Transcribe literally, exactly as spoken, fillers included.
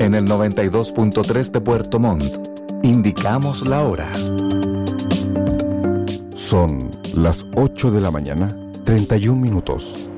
En el noventa y dos punto tres de Puerto Montt, indicamos la hora. Son las ocho de la mañana, treinta y un minutos.